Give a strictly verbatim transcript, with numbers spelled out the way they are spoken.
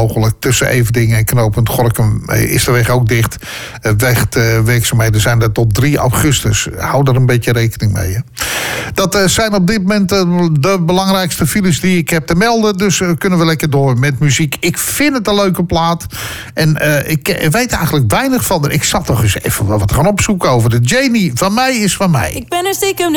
mogelijk. Tussen Everdingen en knooppunt Gorinchem is de weg ook dicht. Weg, de werkzaamheden zijn er tot drie augustus. Hou daar een beetje rekening mee. Hè. Dat uh, zijn op dit moment uh, de belangrijkste files die ik heb te melden. Dus uh, kunnen we lekker door met muziek. Ik vind het een leuke plaat. En uh, ik weet eigenlijk weinig van haar. Ik zat toch eens even wat gaan opzoeken over de Janie. Van mij is van mij. Ik ben een stiekem